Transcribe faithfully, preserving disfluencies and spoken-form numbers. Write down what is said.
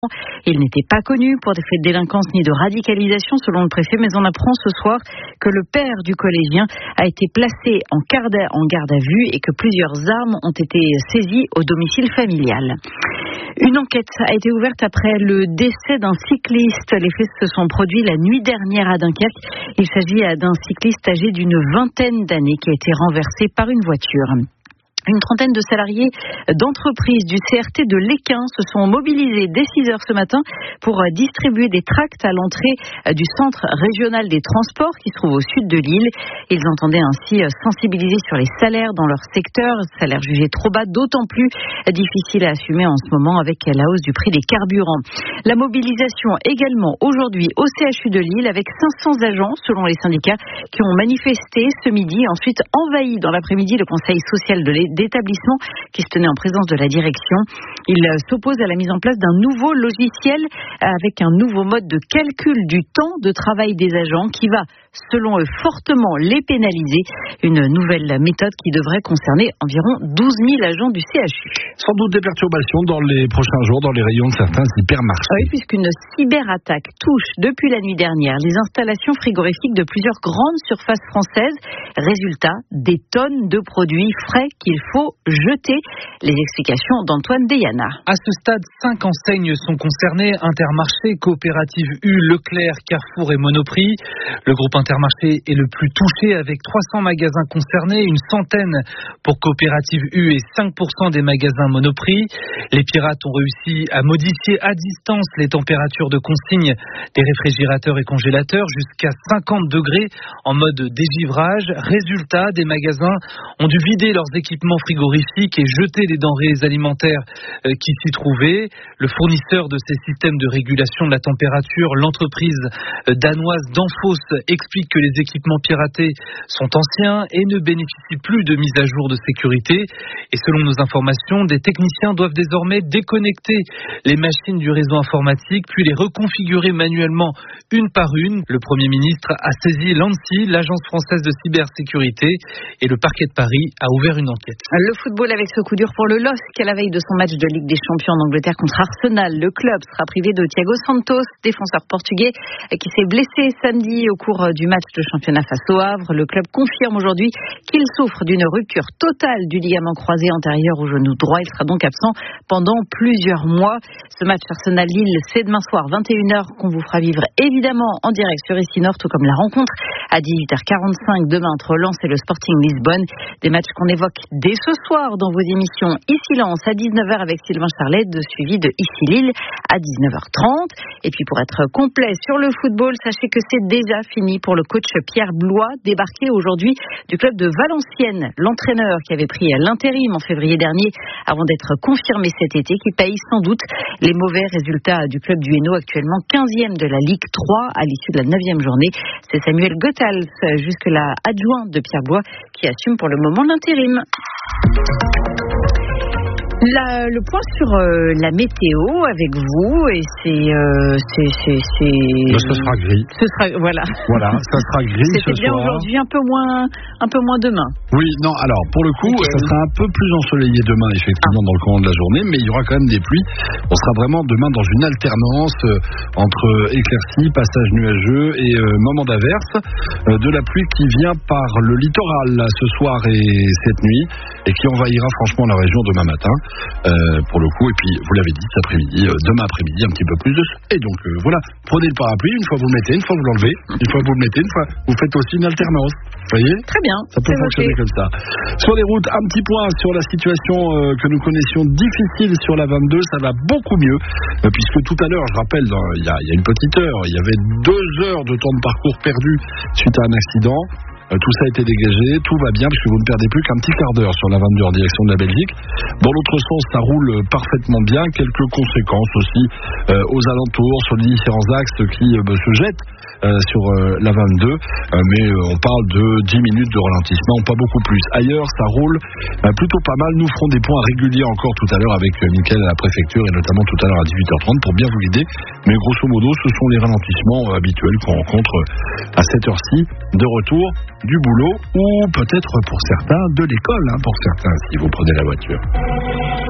Il n'était pas connu pour des faits de délinquance ni de radicalisation selon le préfet, mais on apprend ce soir que le père du collégien a été placé en garde à, en garde à vue et que plusieurs armes ont été saisies au domicile familial. Une enquête a été ouverte après le décès d'un cycliste. Les faits se sont produits la nuit dernière à Dunkerque. Il s'agit d'un cycliste âgé d'une vingtaine d'années qui a été renversé par une voiture. Une trentaine de salariés d'entreprises du C R T de l'Équin se sont mobilisés dès six heures ce matin pour distribuer des tracts à l'entrée du centre régional des transports qui se trouve au sud de l'île. Ils entendaient ainsi sensibiliser sur les salaires dans leur secteur, salaires jugés trop bas, d'autant plus difficiles à assumer en ce moment avec la hausse du prix des carburants. La mobilisation également aujourd'hui au C H U de Lille avec cinq cents agents selon les syndicats qui ont manifesté ce midi, ensuite envahi dans l'après-midi le conseil social de l'État d'établissement qui se tenait en présence de la direction. Il s'oppose à la mise en place d'un nouveau logiciel avec un nouveau mode de calcul du temps de travail des agents qui va, selon eux, fortement les pénaliser. Une nouvelle méthode qui devrait concerner environ douze mille agents du C H U. Sans doute des perturbations dans les prochains jours dans les rayons de certains hypermarchés. Oui, puisqu'une cyberattaque touche depuis la nuit dernière les installations frigorifiques de plusieurs grandes surfaces françaises. Résultat, des tonnes de produits frais qu'il faut jeter. Les explications d'Antoine Deyana. À ce stade, cinq enseignes sont concernées. Intermarché, Coopérative U, Leclerc, Carrefour et Monoprix. Le groupe Intermarché est le plus touché avec trois cents magasins concernés, une centaine pour Coopérative U et cinq pour cent des magasins Monoprix. Les pirates ont réussi à modifier à distance les températures de consigne des réfrigérateurs et congélateurs jusqu'à cinquante degrés en mode dégivrage. Résultat, des magasins ont dû vider leurs équipements frigorifiques et jeter les denrées alimentaires qui s'y trouvaient. Le fournisseur de ces systèmes de régulation de la température, l'entreprise danoise Danfoss, explique que les équipements piratés sont anciens et ne bénéficient plus de mise à jour de sécurité. Et selon nos informations, des techniciens doivent désormais déconnecter les machines du réseau informatique puis les reconfigurer manuellement une par une. Le Premier ministre a saisi l'ANSSI, l'Agence française de cybersécurité, et le parquet de Paris a ouvert une enquête. Le football avec ce coup dur pour le L O S C à la veille de son match de Ligue des Champions en Angleterre contre Arsenal. Le club sera privé de Thiago Santos, défenseur portugais qui s'est blessé samedi au cours du match de championnat face au Havre. Le club confirme aujourd'hui qu'il souffre d'une rupture totale du ligament croisé antérieur au genou droit. Il sera donc absent pendant plusieurs mois. Ce match Arsenal-Lille, c'est demain soir vingt et une heures qu'on vous fera vivre évidemment en direct sur Ici Nord, tout comme la rencontre à dix-huit heures quarante-cinq demain entre Lens et le Sporting Lisbonne. Des matchs qu'on évoque dès ce soir dans vos émissions Ici Lens à dix-neuf heures avec Sylvain Charlet, de suivi de Ici Lille à dix-neuf heures trente. Et puis pour être complet sur le football, sachez que c'est déjà fini pour le coach Pierre Blois, débarqué aujourd'hui du club de Valenciennes. L'entraîneur qui avait pris l'intérim en février dernier avant d'être confirmé cet été, qui paye sans doute les mauvais résultats du club du Hainaut, actuellement quinzième de la Ligue trois à l'issue de la neuvième journée. C'est Samuel Goethals, jusque-là adjoint de Pierre Blois, qui assume pour le moment l'intérim. La, le point sur euh, la météo avec vous, et c'est, euh, c'est, c'est, c'est... Ben, ce sera gris. Ce sera, voilà. Voilà, ça sera gris. C'était ce bien soir. aujourd'hui, un peu moins, un peu moins demain. Oui, non, alors, pour le coup, okay. Ça sera un peu plus ensoleillé demain, effectivement, ah. dans le courant de la journée, mais il y aura quand même des pluies. On sera vraiment demain dans une alternance euh, entre éclaircies, passages nuageux et euh, moments d'averse. Euh, de la pluie qui vient par le littoral, là, ce soir et cette nuit, et qui envahira franchement la région demain matin. Euh, pour le coup, et puis vous l'avez dit cet après-midi, euh, demain après-midi un petit peu plus de et donc euh, voilà, prenez le parapluie, une fois vous le mettez, une fois vous l'enlevez, une fois vous le mettez, une fois vous faites aussi une alternance, vous voyez, très bien, ça peut fonctionner okay. comme ça. Sur les routes, un petit point sur la situation euh, que nous connaissions difficile sur la vingt-deux, ça va beaucoup mieux, euh, puisque tout à l'heure, je rappelle, il y, y a une petite heure, il y avait deux heures de temps de parcours perdu suite à un accident. Tout ça a été dégagé, tout va bien puisque vous ne perdez plus qu'un petit quart d'heure sur la vingt-deux en direction de la Belgique. Dans l'autre sens, ça roule parfaitement bien. Quelques conséquences aussi euh, aux alentours sur les différents axes qui euh, se jettent euh, sur euh, la vingt-deux. Euh, mais euh, on parle de dix minutes de ralentissement, pas beaucoup plus. Ailleurs, ça roule euh, plutôt pas mal. Nous ferons des points réguliers encore tout à l'heure avec euh, Mickaël à la préfecture et notamment tout à l'heure à dix-huit heures trente pour bien vous guider. Mais grosso modo, ce sont les ralentissements euh, habituels qu'on rencontre euh, à cette heure-ci de retour du boulot ou peut-être pour certains de l'école, hein, pour certains si vous prenez la voiture.